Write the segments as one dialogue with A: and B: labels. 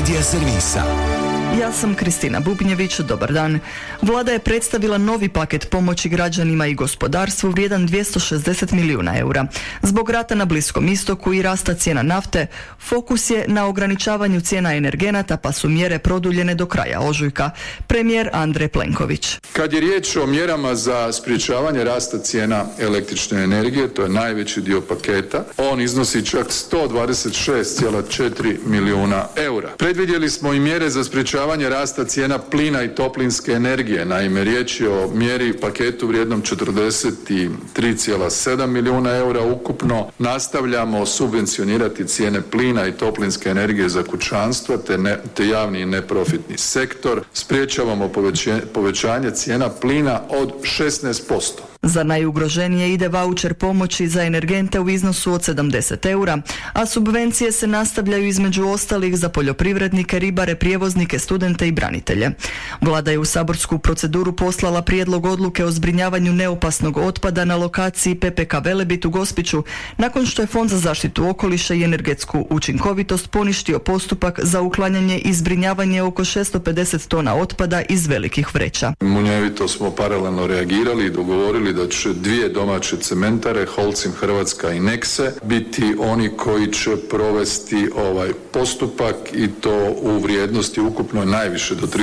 A: Medija servisa.
B: Ja sam Kristina Bubnjević, dobar dan. Vlada je predstavila novi paket pomoći građanima i gospodarstvu vrijedan 260 milijuna eura. Zbog rata na Bliskom istoku i rasta cijena nafte, fokus je na ograničavanju cijena energenata, pa su mjere produljene do kraja ožujka. Premijer Andrej Plenković.
C: Kad je riječ o mjerama za sprječavanje rasta cijena električne energije, to je najveći dio paketa, on iznosi čak 126,4 milijuna eura. Predvidjeli smo i mjere za sprječavanje rasta cijena plina i toplinske energije. Naime, riječ je o mjeri paketu vrijednom 43,7 milijuna eura ukupno. Nastavljamo subvencionirati cijene plina i toplinske energije za kućanstva te javni i neprofitni sektor. Spriječavamo povećanje cijena plina od 16%.
B: Za najugroženije ide vaučer pomoći za energente u iznosu od 70 eura, a subvencije se nastavljaju između ostalih za poljoprivrednike, ribare, prijevoznike, studente i branitelje. Vlada je u saborsku proceduru poslala prijedlog odluke o zbrinjavanju neopasnog otpada na lokaciji PPK Velebit u Gospiću, nakon što je Fond za zaštitu okoliša i energetsku učinkovitost poništio postupak za uklanjanje i zbrinjavanje oko 650 tona otpada iz velikih vreća.
C: Munjevito smo paralelno reagirali i dogovorili da će dvije domaće cementare, Holcim Hrvatska i Nexe, biti oni koji će provesti ovaj postupak i to u vrijednosti ukupno najviše do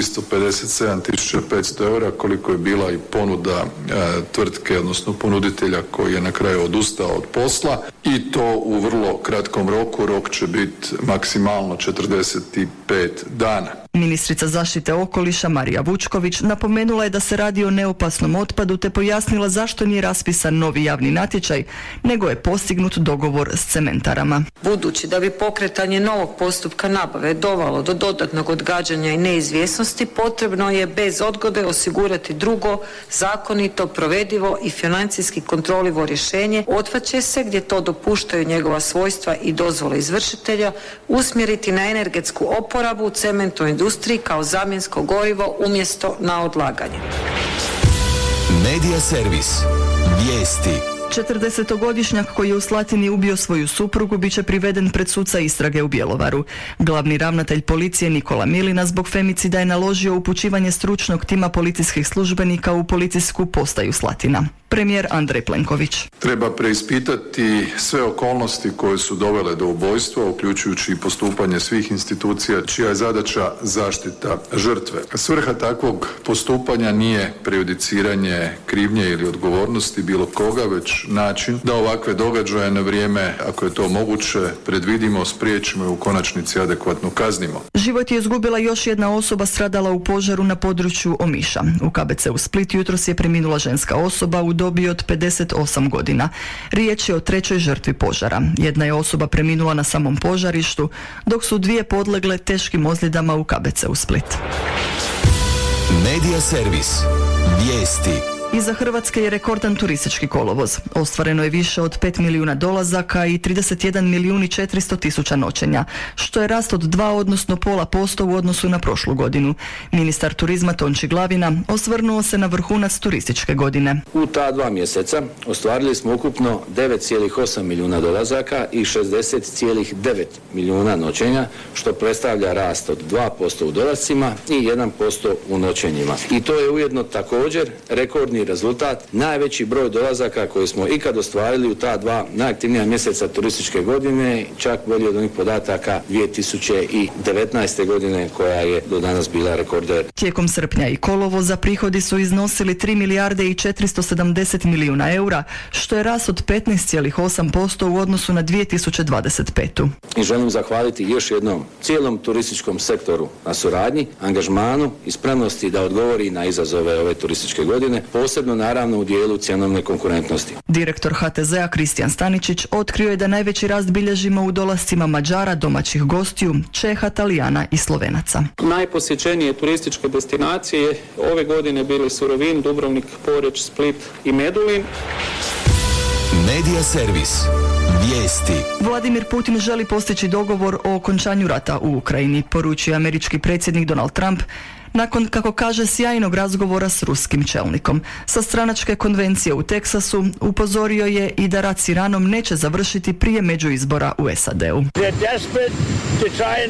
C: 357.500 eura, koliko je bila i ponuda tvrtke, odnosno ponuditelja koji je na kraju odustao od posla, i to u vrlo kratkom roku. Rok će biti maksimalno 45 dana.
B: Ministrica zaštite okoliša Marija Vučković napomenula je da se radi o neopasnom otpadu te pojasnila zašto nije raspisan novi javni natječaj, nego je postignut dogovor s cementarama.
D: Budući da bi pokretanje novog postupka nabave dovelo do dodatnog odgađanja i neizvjesnosti, potrebno je bez odgode osigurati drugo, zakonito, provedivo i financijski kontrolivo rješenje. Otpad će se, gdje to dopuštaju njegova svojstva i dozvole izvršitelja, usmjeriti na energetsku oporabu u cementnoj industriji kao zamjensko gorivo umjesto na odlaganje.
A: Medija servis. Vijesti.
B: 40-godišnjak koji je u Slatini ubio svoju suprugu bit će priveden pred suca istrage u Bjelovaru. Glavni ravnatelj policije Nikola Milina zbog femicida je naložio upućivanje stručnog tima policijskih službenika u policijsku postaju Slatina. Premijer Andrej Plenković.
C: Treba preispitati sve okolnosti koje su dovele do ubojstva, uključujući i postupanje svih institucija čija je zadaća zaštita žrtve. Svrha takvog postupanja nije prejudiciranje krivnje ili odgovornosti bilo koga, već način da ovakve događaje na vrijeme, ako je to moguće, predvidimo, spriječimo i u konačnici adekvatno kaznimo.
B: Život je izgubila još jedna osoba stradala u požaru na području Omiša. U KBC-u Split jutros je preminula ženska osoba u dobi od 58 godina. Riječ je o trećoj žrtvi požara. Jedna je osoba preminula na samom požarištu, dok su dvije podlegle teškim ozljedama u KBC-u Split.
A: Medija servis. Vijesti.
B: Iza Hrvatske je rekordan turistički kolovoz. Ostvareno je više od 5 milijuna dolazaka i 31 milijun i 400 tisuća noćenja, što je rast od 2, odnosno 0,5% u odnosu na prošlu godinu. Ministar turizma Tonči Glavina osvrnuo se na vrhunac turističke godine.
E: U ta 2 mjeseca ostvarili smo ukupno 9,8 milijuna dolazaka i 60,9 milijuna noćenja, što predstavlja rast od 2% u dolascima i 1% u noćenjima. I to je ujedno također rekordni rezultat, najveći broj dolazaka koji smo ikad ostvarili u ta 2 najaktivnija mjeseca turističke godine, čak bolje od onih podataka 2019. godine koja je do danas bila rekorder.
B: Tijekom srpnja i kolovoza prihodi su iznosili 3 milijarde i 470 milijuna eura, što je rast od 15,8% u odnosu na 2025.
E: I želim zahvaliti još jednom cijelom turističkom sektoru na suradnji, angažmanu i spremnosti da odgovori na izazove ove turističke godine, posebno naravno u dijelu cjenovne konkurentnosti.
B: Direktor HTZ-a Kristijan Staničić otkrio je da najveći rast bilježimo u dolascima Mađara, domaćih gostiju, Čeha, Talijana i Slovenaca.
F: Najposjećenije turističke destinacije ove godine bili su Rovinj, Dubrovnik, Poreč, Split i Medulin.
A: Medija servis. Vijesti.
B: Vladimir Putin želi postići dogovor o okončanju rata u Ukrajini, poručio američki predsjednik Donald Trump nakon, kako kaže, sjajnog razgovora s ruskim čelnikom. Sa stranačke konvencije u Teksasu upozorio je i da rat s Iranom neće završiti prije međuizbora u SAD-u.